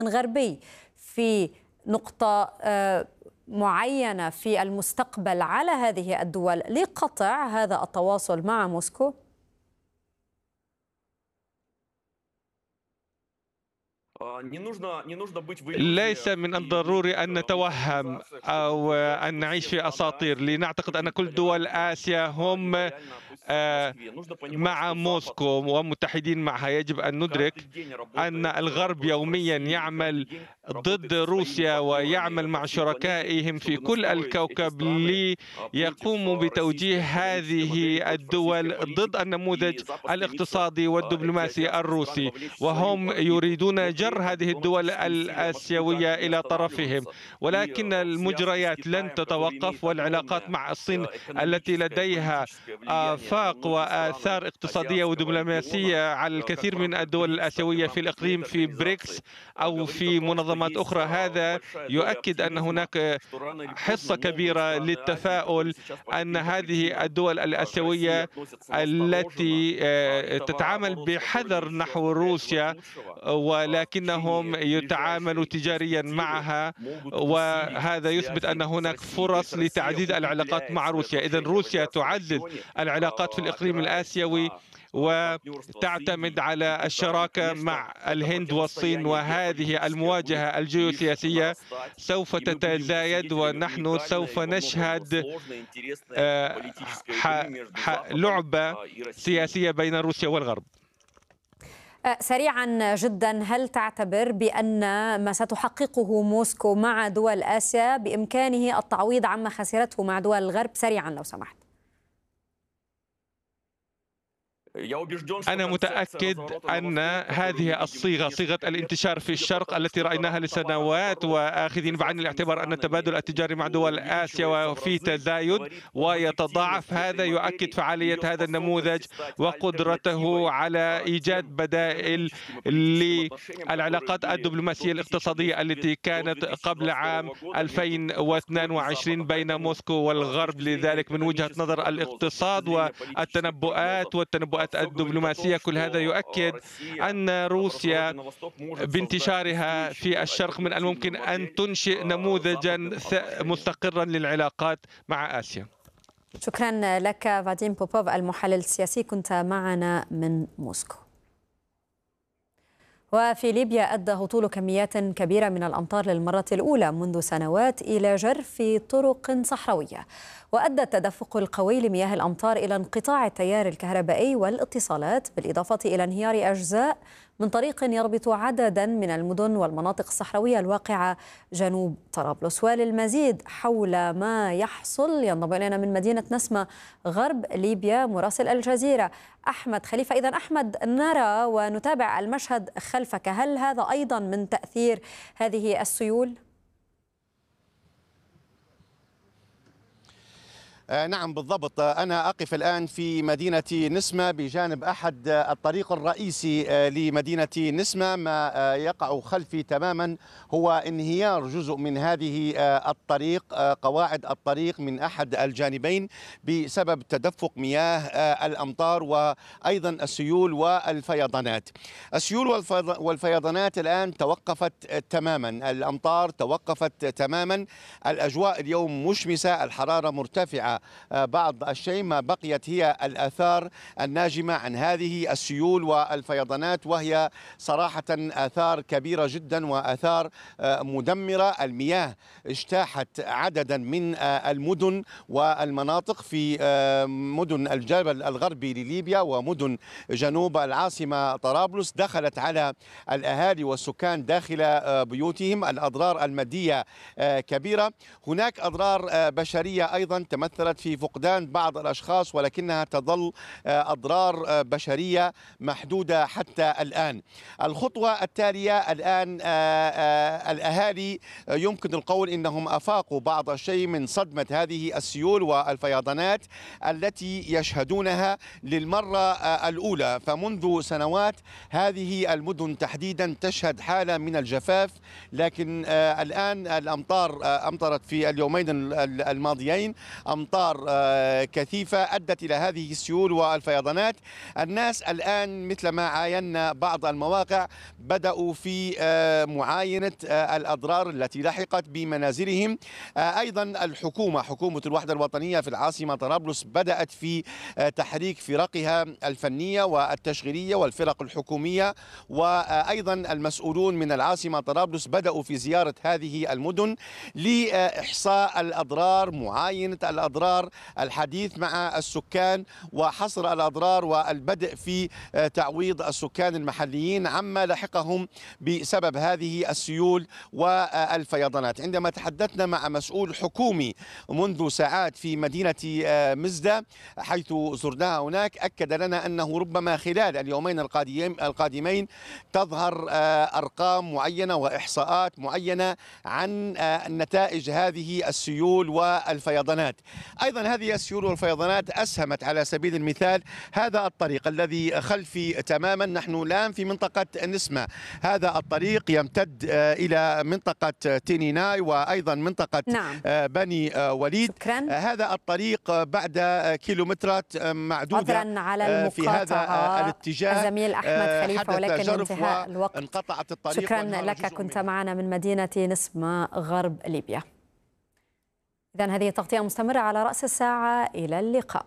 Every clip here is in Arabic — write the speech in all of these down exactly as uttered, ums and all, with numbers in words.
غربي في نقطة معينة في المستقبل على هذه الدول لقطع هذا التواصل مع موسكو؟ ليس من الضروري أن نتوهم أو أن نعيش في أساطير لنعتقد أن كل دول آسيا هم مع موسكو ومتحدين معها. يجب أن ندرك أن الغرب يوميا يعمل ضد روسيا ويعمل مع شركائهم في كل الكوكب ليقوموا بتوجيه هذه الدول ضد النموذج الاقتصادي والدبلوماسي الروسي، وهم يريدون جر هذه الدول الآسيوية إلى طرفهم. ولكن المجريات لن تتوقف، والعلاقات مع الصين التي لديها آفاق وآثار اقتصادية ودبلوماسية على الكثير من الدول الآسيوية في الإقليم في بريكس أو في منظمات أخرى، هذا يؤكد أن هناك حصة كبيرة للتفاؤل أن هذه الدول الآسيوية التي تتعامل بحذر نحو روسيا ولكنهم يتعاملوا تجاريا معها، وهذا يثبت أن هناك فرص لتعزيز العلاقات مع روسيا. إذن روسيا تعزز العلاقات في الإقليم الآسيوي وتعتمد على الشراكة مع الهند والصين، وهذه المواجهة الجيوسياسية سوف تتزايد، ونحن سوف نشهد لعبة سياسية بين روسيا والغرب. سريعا جدا، هل تعتبر بأن ما ستحققه موسكو مع دول آسيا بإمكانه التعويض عما خسرته مع دول الغرب؟ سريعا لو سمحت. أنا متأكد أن هذه الصيغة، صيغة الانتشار في الشرق التي رأيناها لسنوات، وآخذين بعين الاعتبار أن التبادل التجاري مع دول آسيا وفي تزايد ويتضاعف، هذا يؤكد فعالية هذا النموذج وقدرته على إيجاد بدائل للعلاقات الدبلوماسية الاقتصادية التي كانت قبل عام ألفين واثنين وعشرين بين موسكو والغرب. لذلك من وجهة نظر الاقتصاد والتنبؤات والتنبؤات الدبلوماسية، كل هذا يؤكد أن روسيا بانتشارها في الشرق من الممكن أن تنشئ نموذجا مستقرا للعلاقات مع آسيا. شكرا لك فاديم بوبوف المحلل السياسي، كنت معنا من موسكو. وفي ليبيا أدى هطول كميات كبيرة من الأمطار للمرة الأولى منذ سنوات إلى جرف طرق صحراوية، وأدى التدفق القوي لمياه الأمطار إلى انقطاع التيار الكهربائي والاتصالات، بالإضافة إلى انهيار أجزاء من طريق يربط عددا من المدن والمناطق الصحراوية الواقعة جنوب طرابلس. وللمزيد حول ما يحصل ينضم إلينا من مدينة نسمة غرب ليبيا مراسل الجزيرة أحمد خليفة. إذن أحمد، نرى ونتابع المشهد خلفك، هل هذا أيضا من تأثير هذه السيول؟ نعم بالضبط، أنا أقف الآن في مدينة نسمة بجانب أحد الطريق الرئيسي لمدينة نسمة. ما يقع خلفي تماما هو انهيار جزء من هذه الطريق، قواعد الطريق من أحد الجانبين بسبب تدفق مياه الأمطار وأيضا السيول والفيضانات. السيول والفيضانات الآن توقفت تماما، الأمطار توقفت تماما، الأجواء اليوم مشمسة، الحرارة مرتفعة بعض الشيء، ما بقيت هي الآثار الناجمة عن هذه السيول والفيضانات، وهي صراحة آثار كبيرة جدا وآثار مدمرة. المياه اجتاحت عددا من المدن والمناطق في مدن الجبل الغربي لليبيا ومدن جنوب العاصمة طرابلس، دخلت على الأهالي والسكان داخل بيوتهم. الأضرار المادية كبيرة، هناك أضرار بشرية أيضا تمثلت في فقدان بعض الأشخاص، ولكنها تظل أضرار بشرية محدودة حتى الآن. الخطوة التالية الآن الأهالي يمكن القول إنهم أفاقوا بعض الشيء من صدمة هذه السيول والفيضانات التي يشهدونها للمرة الأولى. فمنذ سنوات هذه المدن تحديدا تشهد حالة من الجفاف لكن الآن الأمطار أمطرت في اليومين الماضيين أمطار كثيفة أدت إلى هذه السيول والفيضانات. الناس الآن مثل ما عاينا بعض المواقع بدأوا في معاينة الأضرار التي لحقت بمنازلهم. أيضا الحكومة حكومة الوحدة الوطنية في العاصمة طرابلس بدأت في تحريك فرقها الفنية والتشغيلية والفرق الحكومية، وأيضا المسؤولون من العاصمة طرابلس بدأوا في زيارة هذه المدن لإحصاء الأضرار، معاينة الأضرار، الحديث مع السكان وحصر الأضرار والبدء في تعويض السكان المحليين عما لحقهم بسبب هذه السيول والفيضانات. عندما تحدثنا مع مسؤول حكومي منذ ساعات في مدينة مزدة حيث زرناها هناك، أكد لنا أنه ربما خلال اليومين القادمين تظهر أرقام معينة وإحصاءات معينة عن نتائج هذه السيول والفيضانات. أيضا هذه السيول والفيضانات أسهمت على سبيل المثال هذا الطريق الذي خلفي تماما، نحن الآن في منطقة نسمة، هذا الطريق يمتد إلى منطقة تينيناي وأيضا منطقة نعم. بني وليد. شكرا. هذا الطريق بعد كيلومترات معدودة على في هذا الاتجاه. الزميل أحمد خليفة، ولكن انتهاء الوقت انقطعت الطريق. شكرا لك، كنت معنا من مدينة نسمة غرب ليبيا. إذن هذه التغطية مستمرة على رأس الساعة، إلى اللقاء.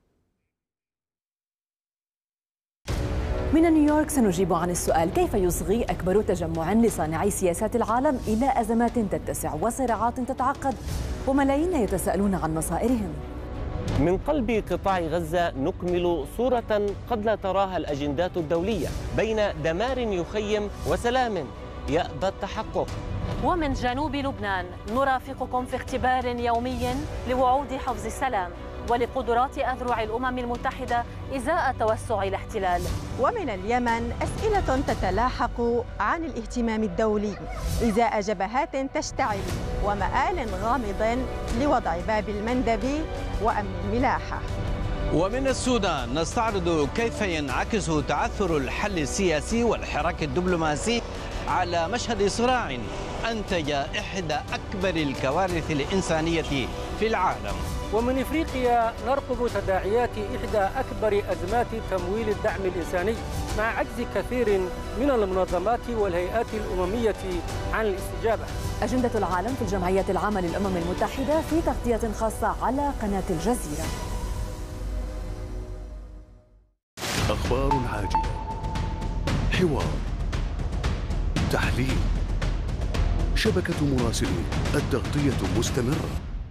من نيويورك سنجيب عن السؤال: كيف يصغي أكبر تجمع لصانعي سياسات العالم إلى أزمات تتسع وصراعات تتعقد وملايين يتساءلون عن مصائرهم؟ من قلب قطاع غزة نكمل صورة قد لا تراها الأجندات الدولية بين دمار يخيم وسلام يأبى التحقق. ومن جنوب لبنان نرافقكم في اختبار يومي لوعود حفظ السلام ولقدرات أذرع الأمم المتحدة إزاء توسع الاحتلال. ومن اليمن أسئلة تتلاحق عن الاهتمام الدولي إزاء جبهات تشتعل ومآل غامض لوضع باب المندب وأمن الملاحة. ومن السودان نستعرض كيف ينعكس تعثر الحل السياسي والحراك الدبلوماسي على مشهد صراع أنتج إحدى أكبر الكوارث الإنسانية في العالم. ومن إفريقيا نرقب تداعيات إحدى أكبر أزمات تمويل الدعم الإنساني مع عجز كثير من المنظمات والهيئات الأممية عن الاستجابة. أجندة العالم في الجمعية العامة للأمم المتحدة في تغطية خاصة على قناة الجزيرة. أخبار عاجلة، حوار، تحليل، شبكة مراسلين، التغطية مستمرة.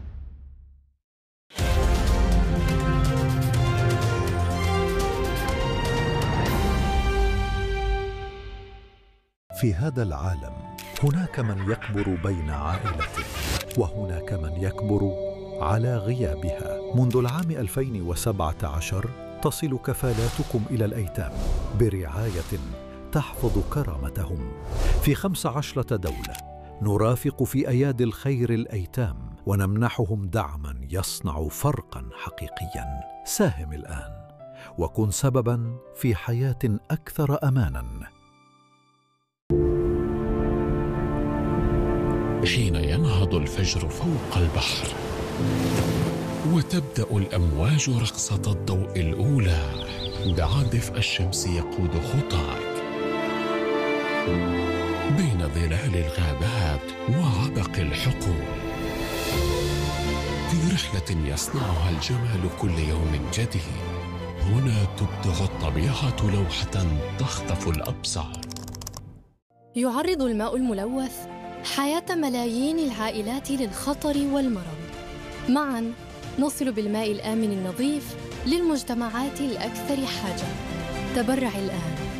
في هذا العالم هناك من يكبر بين عائلته، وهناك من يكبر على غيابها. منذ العام ألفين وسبعة عشر تصل كفالاتكم إلى الأيتام برعاية تحفظ كرامتهم. في خمس عشرة دولة نرافق في أيادي الخير الأيتام ونمنحهم دعما يصنع فرقا حقيقيا. ساهم الآن وكن سببا في حياة أكثر أمانا. حين ينهض الفجر فوق البحر وتبدأ الأمواج رقصة الضوء الأولى، دعا دفء الشمس يقود خطاك بين ظلال الغابات وعبق الحقول، في رحلة يصنعها الجمال كل يوم جديد. هنا تبدع الطبيعة لوحة تخطف الأبصار. يعرض الماء الملوث حياة ملايين العائلات للخطر والمرض. معاً نصل بالماء الآمن النظيف للمجتمعات الأكثر حاجة. تبرع الآن